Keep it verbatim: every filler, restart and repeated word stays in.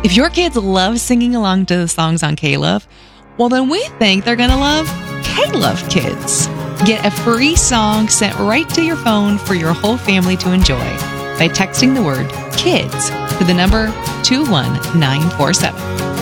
If your kids love singing along to the songs on K-Love, well, then we think they're going to love K-Love Kids. Get a free song sent right to your phone for your whole family to enjoy by texting the word KIDS to the number two one nine four seven.